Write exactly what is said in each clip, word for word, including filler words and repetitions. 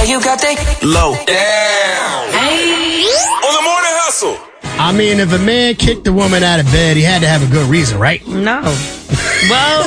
you got that low. Damn. Hey. On the morning hustle. I mean, if a man kicked the woman out of bed, he had to have a good reason, right? No. Well,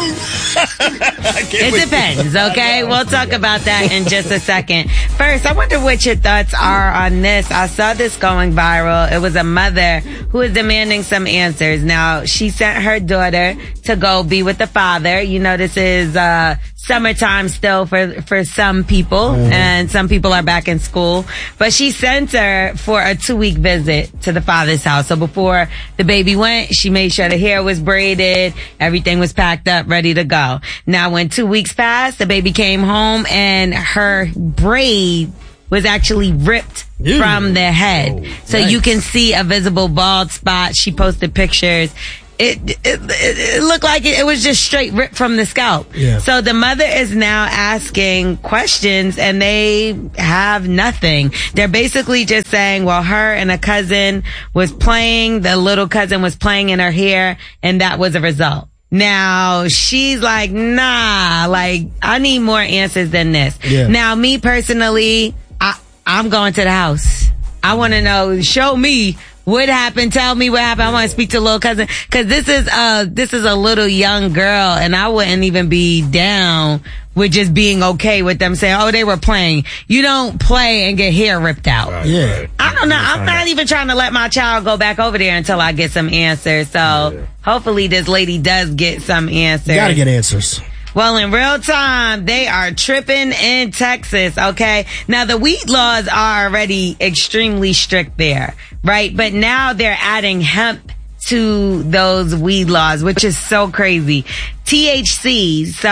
it depends, okay? We'll talk about that in just a second. First, I wonder what your thoughts are on this. I saw this going viral. It was a mother who is demanding some answers. Now, she sent her daughter to go be with the father. You know, this is uh summertime still for for some people, mm. and some people are back in school. But she sent her for a two-week visit to the father's house. So before the baby went, she made sure the hair was braided, everything was packed up, ready to go. Now, when two weeks passed, the baby came home and her braid was actually ripped Ew. from the head. Oh, so nice. You can see a visible bald spot. She posted pictures. It, it, it, it looked like it, it was just straight ripped from the scalp. Yeah. So the mother is now asking questions and they have nothing. They're basically just saying, well, her and a cousin was playing, the little cousin was playing in her hair, and that was a result. Now, she's like, nah, like, I need more answers than this. Yeah. Now, me personally, I, I'm going to the house. I want to know, show me what happened. Tell me what happened. I want to speak to little cousin. Cause this is, uh, this is a little young girl, and I wouldn't even be down with just being okay with them saying, oh, they were playing. You don't play and get hair ripped out. Right, yeah. Right. I don't know. I'm not even trying to let my child go back over there until I get some answers. So yeah. hopefully this lady does get some answers. You gotta get answers. Well, in real time, they are tripping in Texas, okay? Now, the weed laws are already extremely strict there, right? But now they're adding hemp to those weed laws, which is so crazy. T H C, so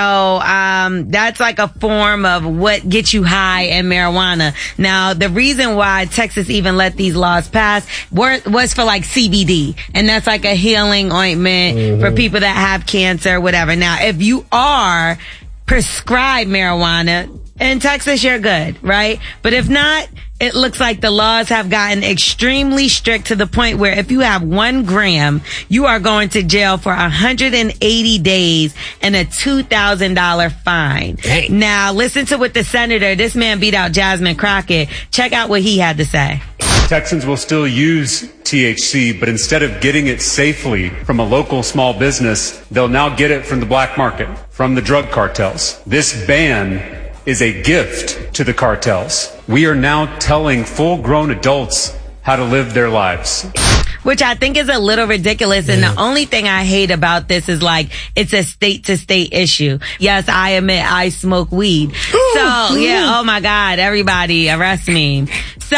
um that's like a form of what gets you high in marijuana. Now, the reason why Texas even let these laws pass were, was for like C B D, and that's like a healing ointment mm-hmm. for people that have cancer, whatever. Now, if you are prescribed marijuana in Texas, you're good, right? But if not, it looks like the laws have gotten extremely strict to the point where if you have one gram, you are going to jail for one hundred eighty days and a two thousand dollars fine. Hey. Now, listen to what the senator, this man beat out Jasmine Crockett. Check out what he had to say. Texans will still use T H C, but instead of getting it safely from a local small business, they'll now get it from the black market, from the drug cartels. This ban is a gift to the cartels. We are now telling full-grown adults how to live their lives. Which I think is a little ridiculous. And yeah. the only thing I hate about this is like, it's a state to state issue. Yes, I admit I smoke weed. So yeah, oh my God, everybody arrest me. So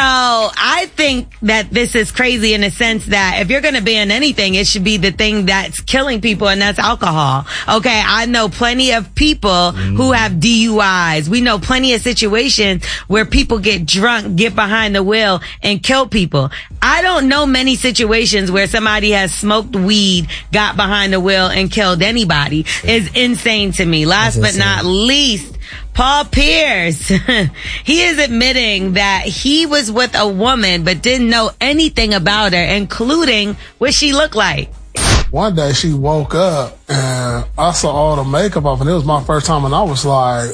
I think that this is crazy in the sense that if you're going to ban anything, it should be the thing that's killing people, and that's alcohol. Okay, I know plenty of people mm. who have D U Is. We know plenty of situations where people get drunk, get behind the wheel, and kill people. I don't know many situations where somebody has smoked weed, got behind the wheel, and killed anybody. It's insane to me. Last that's but insane. Not least, Paul Pierce, he is admitting that he was with a woman but didn't know anything about her, including what she looked like. One day she woke up and I saw all the makeup off, and it was my first time, and I was like,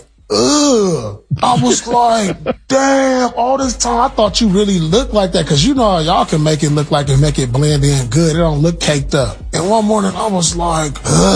ugh. I was like, damn, all this time I thought you really looked like that, because you know how y'all can make it look like and make it blend in good. It don't look caked up. And one morning I was like,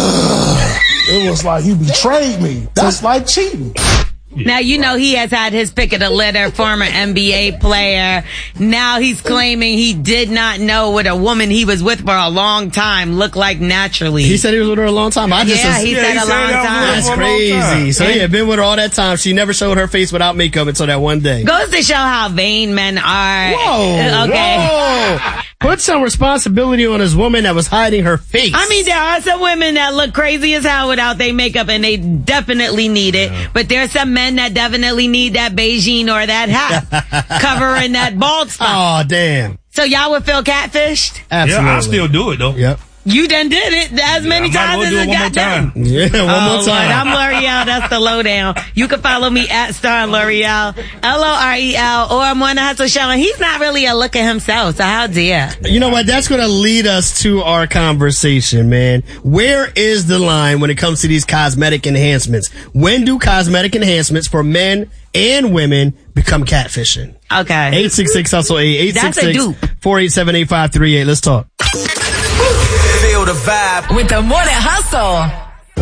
ugh. It was like, you betrayed me. That's like cheating. Now, you know, he has had his pick of the litter, former N B A player. Now he's claiming he did not know what a woman he was with for a long time looked like naturally. He said he was with her a long time. I just yeah, he yeah, said he a said long time. That's crazy. So yeah, been with her all that time. She never showed her face without makeup until that one day. Goes to show how vain men are. Whoa. Okay. Whoa. Put some responsibility on this woman that was hiding her face. I mean, there are some women that look crazy as hell without their makeup, and they definitely need it. Yeah. But there's some men that definitely need that Beijing or that hat covering that bald spot. Oh, damn. So y'all would feel catfished? Absolutely. Yeah, I'll still do it, though. Yep. You done did it as Yeah, many I might times well as do it it one got more time. done. Yeah, one oh, more time. Lord, I'm L'Oreal. That's the lowdown. You can follow me at Star L'Oreal, L O R E L, or I'm on the Hustle Show. And he's not really a look at himself, so how dare? You know what? That's going to lead us to our conversation, man. Where is the line when it comes to these cosmetic enhancements? When do cosmetic enhancements for men and women become catfishing? Okay. eight six six hustle eight, eight six six, four eight seven, eight five three eight. Let's talk. Feel the vibe with the Morning Hustle.